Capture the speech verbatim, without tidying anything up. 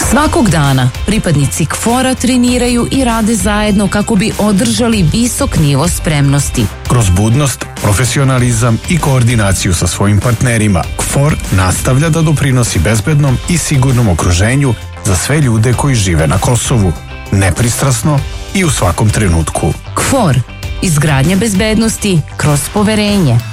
Svakog dana pripadnici K F O R-a treniraju i rade zajedno kako bi održali visok nivo spremnosti. Kroz budnost, profesionalizam i koordinaciju sa svojim partnerima, K F O R nastavlja da doprinosi bezbednom i sigurnom okruženju za sve ljude koji žive na Kosovu, nepristrasno i u svakom trenutku. K F O R. Izgradnja bezbednosti kroz poverenje.